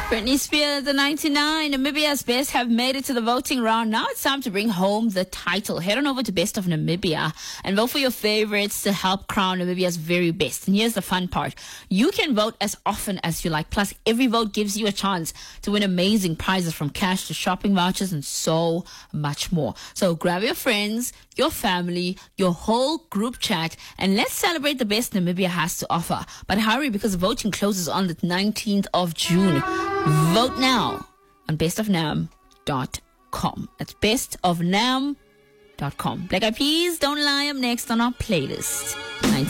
Britney Spears, the 99, Namibia's best have made it to the voting round. Now it's time to bring home the title. Head on over to Best of Namibia and vote for your favorites to help crown Namibia's very best. And here's the fun part. You can vote as often as you like. Plus, every vote gives you a chance to win amazing prizes from cash to shopping vouchers and so much more. So grab your friends, your family, your whole group chat, and let's celebrate the best Namibia has to offer. But hurry, because voting closes on the 19th of June. Vote now on bestofnam.com. That's bestofnam.com. Black Eyed Peas, Don't Lie, up next on our playlist.